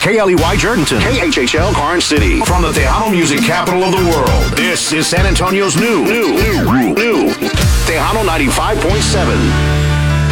KLEY Jordanton. KHHL Karnes City. From the Tejano music capital of the world. This is San Antonio's new Tejano 95.7.